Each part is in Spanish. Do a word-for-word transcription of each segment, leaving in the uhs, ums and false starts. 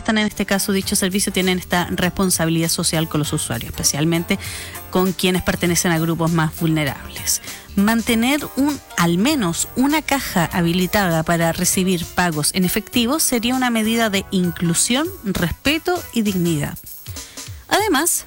prestan en este caso dicho servicio tienen esta responsabilidad social con los usuarios, especialmente con quienes pertenecen a grupos más vulnerables. Mantener un, al menos una caja habilitada para recibir pagos en efectivo sería una medida de inclusión, respeto y dignidad. Además,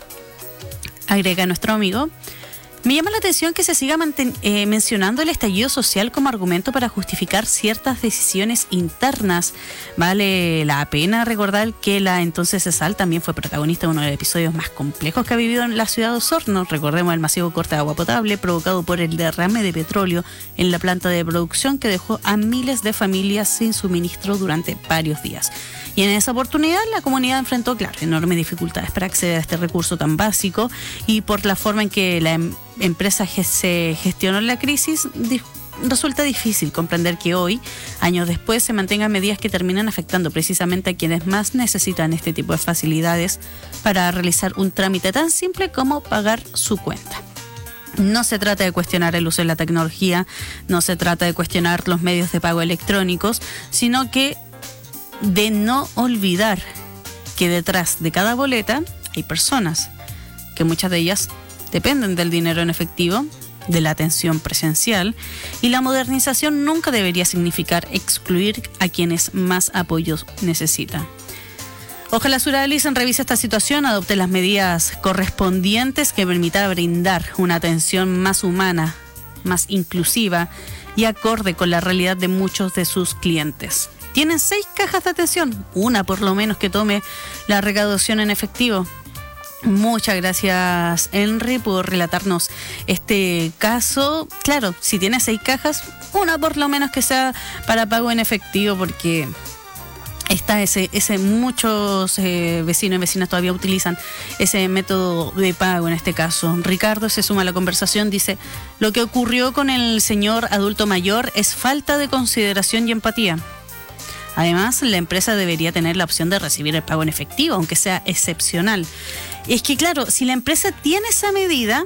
agrega nuestro amigo, me llama la atención que se siga manten- eh, mencionando el estallido social como argumento para justificar ciertas decisiones internas. Vale la pena recordar que la entonces CESAL también fue protagonista de uno de los episodios más complejos que ha vivido en la ciudad de Osorno. Recordemos el masivo corte de agua potable provocado por el derrame de petróleo en la planta de producción que dejó a miles de familias sin suministro durante varios días. Y en esa oportunidad la comunidad enfrentó, claro, enormes dificultades para acceder a este recurso tan básico y por la forma en que la em- empresa ge- se gestionó la crisis, di- resulta difícil comprender que hoy, años después, se mantengan medidas que terminan afectando precisamente a quienes más necesitan este tipo de facilidades para realizar un trámite tan simple como pagar su cuenta. No se trata de cuestionar el uso de la tecnología, no se trata de cuestionar los medios de pago electrónicos, sino que de no olvidar que detrás de cada boleta hay personas, que muchas de ellas dependen del dinero en efectivo, de la atención presencial, y la modernización nunca debería significar excluir a quienes más apoyos necesitan. Ojalá Suralicen revise esta situación, adopte las medidas correspondientes que permitan brindar una atención más humana, más inclusiva y acorde con la realidad de muchos de sus clientes. Tienen seis cajas de atención, una por lo menos que tome la recaudación en efectivo. Muchas gracias, Henry, por relatarnos este caso. Claro, si tiene seis cajas, una por lo menos que sea para pago en efectivo, porque está ese, ese muchos eh, vecinos y vecinas todavía utilizan ese método de pago en este caso. Ricardo se suma a la conversación, dice, lo que ocurrió con el señor adulto mayor es falta de consideración y empatía. Además, la empresa debería tener la opción de recibir el pago en efectivo, aunque sea excepcional. Es que claro, si la empresa tiene esa medida,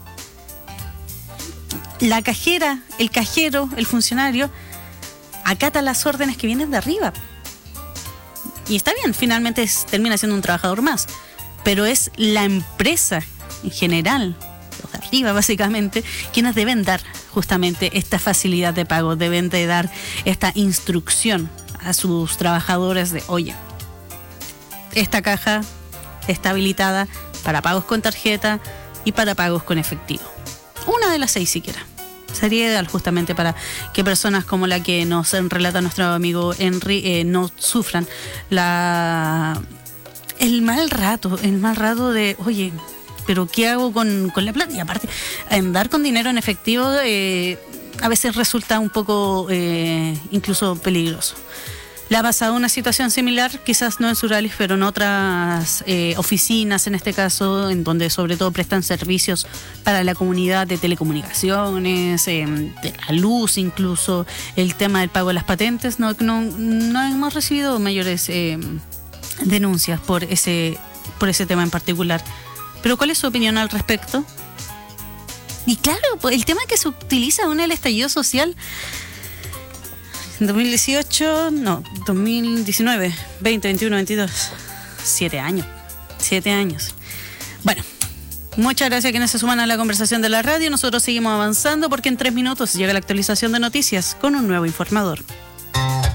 la cajera, el cajero, el funcionario, acata las órdenes que vienen de arriba. Y está bien, finalmente es, termina siendo un trabajador más. Pero es la empresa en general, los de arriba básicamente, quienes deben dar justamente esta facilidad de pago, deben de dar esta instrucción a sus trabajadores de, oye, esta caja está habilitada para pagos con tarjeta y para pagos con efectivo. Una de las seis siquiera. Sería ideal justamente para que personas como la que nos relata nuestro amigo Henry eh, no sufran la el mal rato, el mal rato de, oye, pero ¿qué hago con, con la plata? Y aparte, andar con dinero en efectivo eh, a veces resulta un poco eh, incluso peligroso. Le ha pasado una situación similar, quizás no en Suralis, pero en otras eh, oficinas, en este caso, en donde sobre todo prestan servicios para la comunidad de telecomunicaciones, eh, de la luz incluso, el tema del pago de las patentes. No, no, no hemos recibido mayores eh, denuncias por ese, por ese tema en particular. Pero ¿cuál es su opinión al respecto? Y claro, el tema que se utiliza aún el estallido social... dos mil dieciocho, no, dos mil diecinueve, veinte, veintiuno, veintidós, siete años, siete años. Bueno, muchas gracias a quienes se suman a la conversación de la radio. Nosotros seguimos avanzando porque en tres minutos llega la actualización de noticias con un nuevo informador.